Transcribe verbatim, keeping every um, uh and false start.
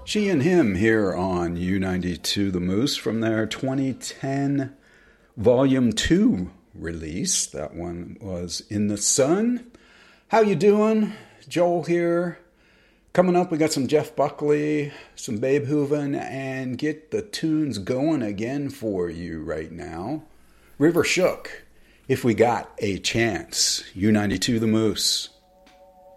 She and Him here on U ninety-two The Moose from their twenty ten Volume two release. That one was In the Sun. How you doing? Joel here. Coming up, we got some Jeff Buckley, some Babe Hooven, and get the tunes going again for you right now. River Shook, If We Got a Chance. U ninety-two The Moose.